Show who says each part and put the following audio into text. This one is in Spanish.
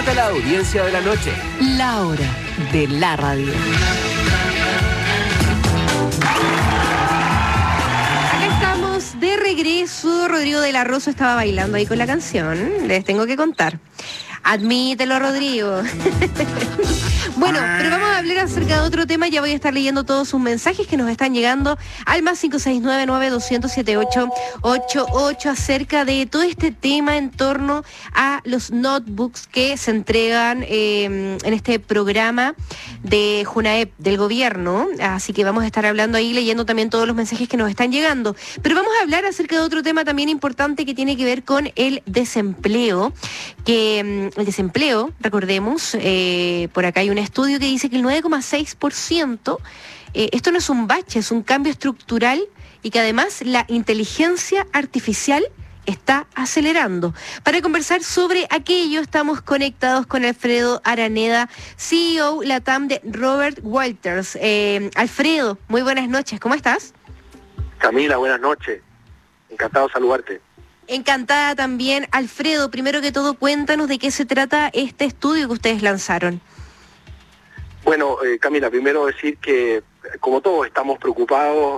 Speaker 1: Súmate a la audiencia de la noche.
Speaker 2: La hora de la radio.
Speaker 3: Acá estamos de regreso. Rodrigo de la Rosa estaba bailando ahí con la canción. Les tengo que contar. Admítelo, Rodrigo. Bueno, pero vamos a hablar acerca de otro tema. Ya voy a estar leyendo todos sus mensajes que nos están llegando al más 569-9200-7888 acerca de todo este tema en torno a los notebooks que se entregan en este programa de Junaep, del gobierno. Así que vamos a estar hablando ahí, leyendo también todos los mensajes que nos están llegando. Pero vamos a hablar acerca de otro tema también importante que tiene que ver con el desempleo. El desempleo, recordemos, por acá hay un estudio que dice que el 9,6%, esto no es un bache, es un cambio estructural y que además la inteligencia artificial está acelerando. Para conversar sobre aquello estamos conectados con Alfredo Araneda, CEO LATAM de Robert Walters. Alfredo, muy buenas noches, ¿cómo estás?
Speaker 4: Camila, buenas noches. Encantado de saludarte.
Speaker 3: Encantada también. Alfredo, primero que todo, cuéntanos de qué se trata este estudio que ustedes lanzaron.
Speaker 4: Bueno, Camila, primero decir que, como todos, estamos preocupados